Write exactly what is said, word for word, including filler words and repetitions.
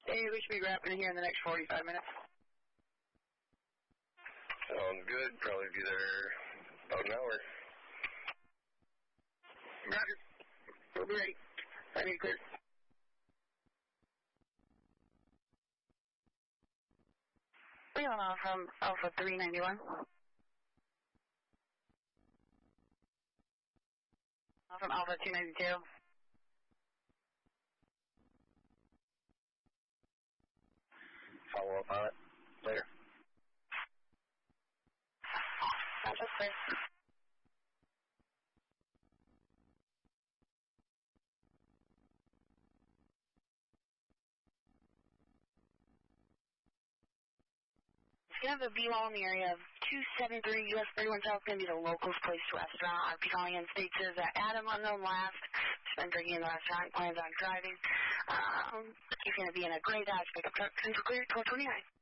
Hey, we should be wrapping here in the next forty-five minutes. Sounds good. Probably be there about an hour. Roger. We'll be ready. I need clear. Leon from Alpha three ninety-one. From Alpha two ninety-two. Follow up on it later. That's just clear. It's going to have a B-wall in the area of two seventy-three U S thirty-one South. Going to be the locals place restaurant. I'll be calling in state says that Adam unknown last. Just been drinking in the restaurant. Plans on driving. Um, he's going to be in a gray Dodge pickup truck. Central clear, twelve twenty-nine.